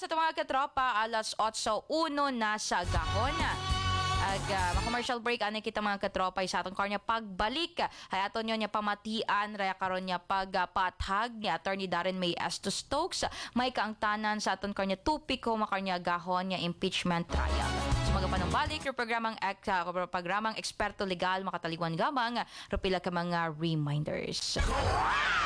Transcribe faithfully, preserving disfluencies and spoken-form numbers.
sa itong mga katropa, alas otso uno na sa gahon. Ag uh, commercial break ani kita mga katropa sa aton karnya pagbalik ay aton nyo niya pamatian raya karon niya pagpathag ni Attorney Darren May Estos Stokes may kaangtanan sa aton karnya tupiko makarnya gahon niya impeachment trial. So magapanumbalik yung programang uh, programang eksperto legal makataliwan gamang rupila ka mga reminders.